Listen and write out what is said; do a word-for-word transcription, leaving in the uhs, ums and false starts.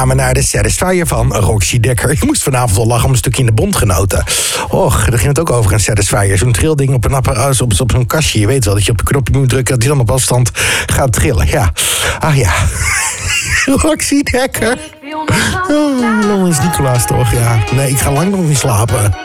gaan we naar de Satisfyer van Roxy Dekker. Je moest vanavond al lachen om een stukje in de Bondgenoten. Och, daar ging het ook over een Satisfyer. Zo'n trilding op een apparaat, op, op zo'n kastje. Je weet wel dat je op een knopje moet drukken, dat hij dan op afstand gaat trillen. Ja, ach ja. Roxy Dekker. Oh, Nicolaas toch, ja. Nee, ik ga lang nog niet slapen.